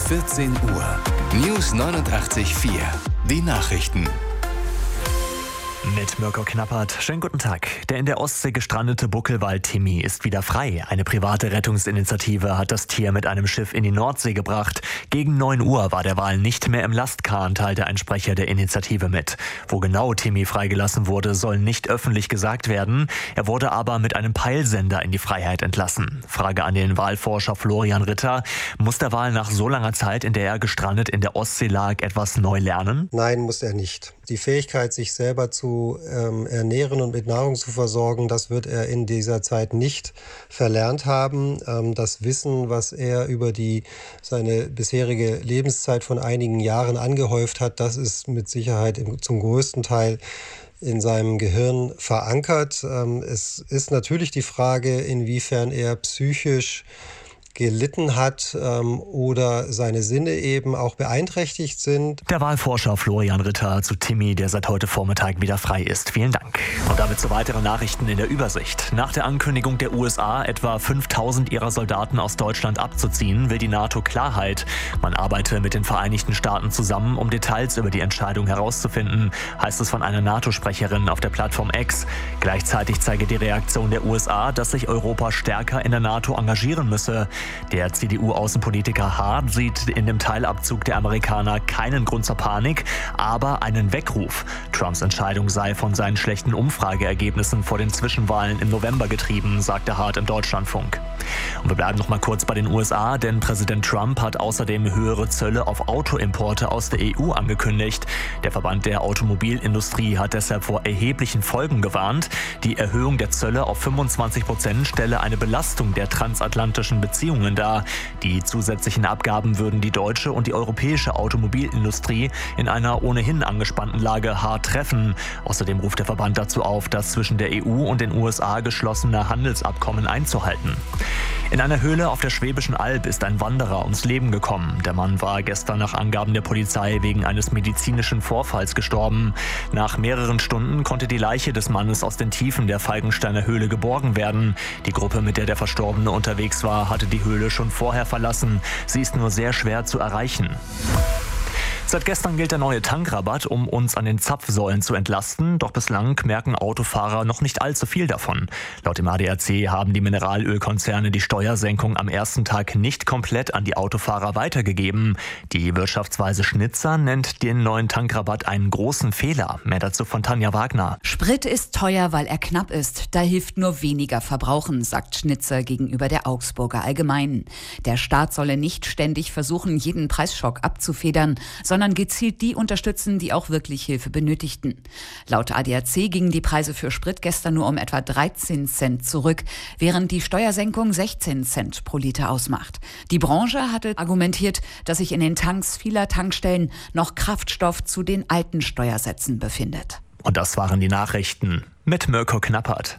14 Uhr. News 89.4. Die Nachrichten. Mit Mirko Knappert. Schönen guten Tag. Der in der Ostsee gestrandete Buckelwal Timmy ist wieder frei. Eine private Rettungsinitiative hat das Tier mit einem Schiff in die Nordsee gebracht. Gegen 9 Uhr war der Wal nicht mehr im Lastkahn, teilte ein Sprecher der Initiative mit. Wo genau Timmy freigelassen wurde, soll nicht öffentlich gesagt werden. Er wurde aber mit einem Peilsender in die Freiheit entlassen. Frage an den Walforscher Florian Ritter. Muss der Wal nach so langer Zeit, in der er gestrandet in der Ostsee lag, etwas neu lernen? Nein, muss er nicht. Die Fähigkeit, sich selber zu ernähren und mit Nahrung zu versorgen, das wird er in dieser Zeit nicht verlernt haben. Das Wissen, was er über seine bisherige Lebenszeit von einigen Jahren angehäuft hat, das ist mit Sicherheit zum größten Teil in seinem Gehirn verankert. Es ist natürlich die Frage, inwiefern er psychisch gelitten hat oder seine Sinne eben auch beeinträchtigt sind. Der Walforscher Florian Ritter zu Timmy, der seit heute Vormittag wieder frei ist. Vielen Dank. Und damit zu weiteren Nachrichten in der Übersicht. Nach der Ankündigung der USA, etwa 5.000 ihrer Soldaten aus Deutschland abzuziehen, will die NATO Klarheit. Man arbeite mit den Vereinigten Staaten zusammen, um Details über die Entscheidung herauszufinden, heißt es von einer NATO-Sprecherin auf der Plattform X. Gleichzeitig zeige die Reaktion der USA, dass sich Europa stärker in der NATO engagieren müsse. Der CDU-Außenpolitiker Hart sieht in dem Teilabzug der Amerikaner keinen Grund zur Panik, aber einen Weckruf. Trumps Entscheidung sei von seinen schlechten Umfrageergebnissen vor den Zwischenwahlen im November getrieben, sagte Hart im Deutschlandfunk. Und wir bleiben noch mal kurz bei den USA, denn Präsident Trump hat außerdem höhere Zölle auf Autoimporte aus der EU angekündigt. Der Verband der Automobilindustrie hat deshalb vor erheblichen Folgen gewarnt. Die Erhöhung der Zölle auf 25% stelle eine Belastung der transatlantischen Beziehungen dar. Die zusätzlichen Abgaben würden die deutsche und die europäische Automobilindustrie in einer ohnehin angespannten Lage hart treffen. Außerdem ruft der Verband dazu auf, das zwischen der EU und den USA geschlossene Handelsabkommen einzuhalten. In einer Höhle auf der Schwäbischen Alb ist ein Wanderer ums Leben gekommen. Der Mann war gestern nach Angaben der Polizei wegen eines medizinischen Vorfalls gestorben. Nach mehreren Stunden konnte die Leiche des Mannes aus den Tiefen der Falkensteiner Höhle geborgen werden. Die Gruppe, mit der der Verstorbene unterwegs war, hatte die Höhle schon vorher verlassen. Sie ist nur sehr schwer zu erreichen. Seit gestern gilt der neue Tankrabatt, um uns an den Zapfsäulen zu entlasten. Doch bislang merken Autofahrer noch nicht allzu viel davon. Laut dem ADAC haben die Mineralölkonzerne die Steuersenkung am ersten Tag nicht komplett an die Autofahrer weitergegeben. Die Wirtschaftsweise Schnitzer nennt den neuen Tankrabatt einen großen Fehler. Mehr dazu von Tanja Wagner. Sprit ist teuer, weil er knapp ist. Da hilft nur weniger verbrauchen, sagt Schnitzer gegenüber der Augsburger Allgemeinen. Der Staat solle nicht ständig versuchen, jeden Preisschock abzufedern, sondern gezielt die unterstützen, die auch wirklich Hilfe benötigten. Laut ADAC gingen die Preise für Sprit gestern nur um etwa 13 Cent zurück, während die Steuersenkung 16 Cent pro Liter ausmacht. Die Branche hatte argumentiert, dass sich in den Tanks vieler Tankstellen noch Kraftstoff zu den alten Steuersätzen befindet. Und das waren die Nachrichten mit Mirko Knappert.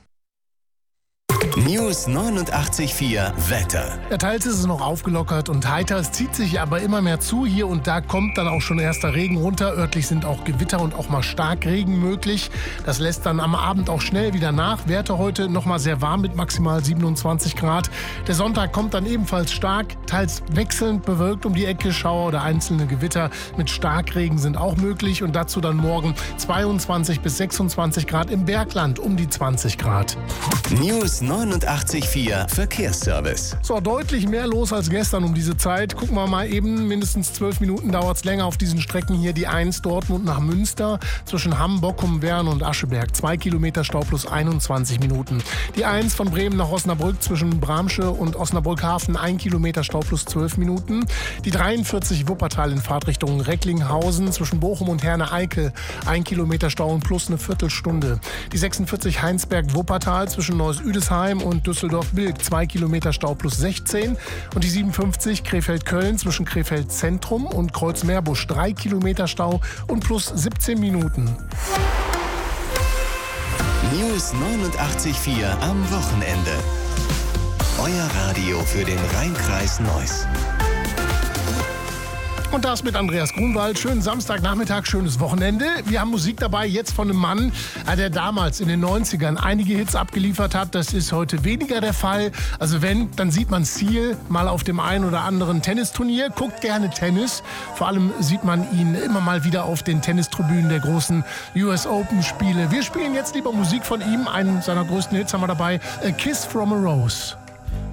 News 89.4 Wetter. Ja, teils ist es noch aufgelockert und heiter. Es zieht sich aber immer mehr zu. Hier und da kommt dann auch schon erster Regen runter. Örtlich sind auch Gewitter und auch mal Starkregen möglich. Das lässt dann am Abend auch schnell wieder nach. Werte heute noch mal sehr warm mit maximal 27 Grad. Der Sonntag kommt dann ebenfalls stark, teils wechselnd bewölkt um die Ecke. Schauer oder einzelne Gewitter mit Starkregen sind auch möglich. Und dazu dann morgen 22 bis 26 Grad im Bergland, um die 20 Grad. News 89.4 Verkehrsservice. So, deutlich mehr los als gestern um diese Zeit. Gucken wir mal eben, mindestens 12 Minuten dauert es länger auf diesen Strecken hier. Die 1 Dortmund nach Münster zwischen Hamm, Bockum, Wern und Ascheberg. 2 Kilometer Stau plus 21 Minuten. Die 1 von Bremen nach Osnabrück zwischen Bramsche und Osnabrück-Hafen. 1 Kilometer Stau plus 12 Minuten. Die 43 Wuppertal in Fahrtrichtung Recklinghausen zwischen Bochum und Herne-Eickel. 1 Kilometer Stau und plus eine Viertelstunde. Die 46 Heinsberg-Wuppertal zwischen Neuss-Üdesheim und Düsseldorf-Bilk, 2 Kilometer Stau plus 16. Und die 57 Krefeld-Köln zwischen Krefeld-Zentrum und Kreuz-Meerbusch, 3 Kilometer Stau und plus 17 Minuten. News 89.4 am Wochenende. Euer Radio für den Rhein-Kreis Neuss. Und das mit Andreas Grunwald. Schönen Samstagnachmittag, schönes Wochenende. Wir haben Musik dabei, jetzt von einem Mann, der damals in den 90ern einige Hits abgeliefert hat. Das ist heute weniger der Fall. Also wenn, dann sieht man Seal mal auf dem einen oder anderen Tennisturnier. Guckt gerne Tennis. Vor allem sieht man ihn immer mal wieder auf den Tennistribünen der großen US Open Spiele. Wir spielen jetzt lieber Musik von ihm. Einen seiner größten Hits haben wir dabei. A Kiss from a Rose.